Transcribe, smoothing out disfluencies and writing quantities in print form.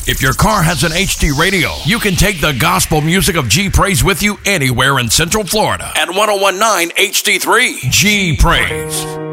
If your car has an HD radio, you can take the gospel music of G Praise with you anywhere in Central Florida at 1019 HD3. G Praise.